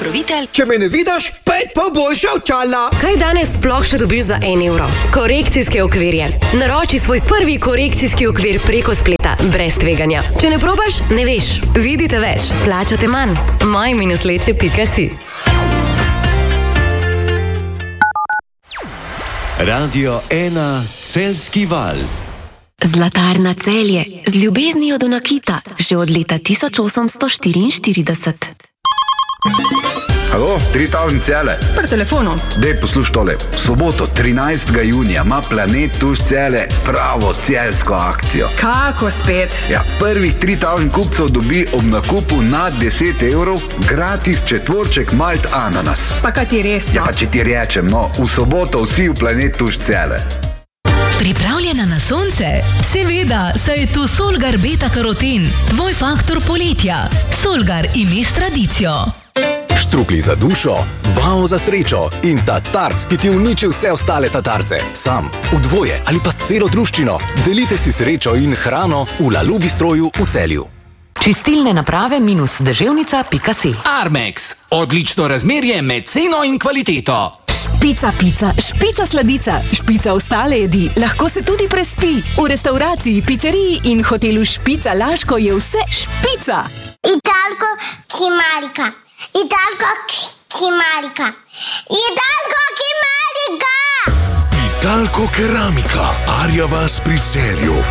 pokrovitelj. Če me ne vidiš, 5 pa boljša očala. Kaj danes sploh še dobiš za 1 evro? Korekcijske okvirje. Naroči svoj prvi korekcijski okvir preko spleta, brez tveganja. Če ne probaš, ne veš. Vidite več, plačate manj. moj-leče.si. Radio 1 Celjski val. Zlatarna Celje, z ljubeznijo do nakita, že od leta 1844. Halo, 3000 Celje. Pri telefonu. Dej posluš tole. V soboto, 13. junija, ima Planet Tuš Celje pravo celjsko akcijo. Kako spet? Ja, prvih 3000 kupcev dobi ob nakupu nad 10 evrov gratis četvorček malt ananas. Pa kaj ti res? Ja, pa če ti rečem, no, v soboto vsi v Planet Tuš Celje. Pripravljena na sonce? Seveda, saj je tu Solgar Beta Karoten, tvoj faktor poletja. Solgar ime s tradicijo. Štruklji za dušo, bao za srečo in tatarc, ki ti uniči vse ostale tatarce. Sam, v dvoje ali pa s celo druščino. Delite si srečo in hrano v Lalu Bistroju v Celju. Čistilne naprave -deževnica.si. Armex. Odlično razmerje med ceno in kvaliteto. Špica pica, špica sladica, špica ostale jedi. Lahko se tudi prespi. V restauraciji, pizzeriji in hotelu Špica Laško je vse špica. Italko Kimarika. Italko Kimarika. Italko Kimarika. Italko Keramika. Arja vas pri Celju.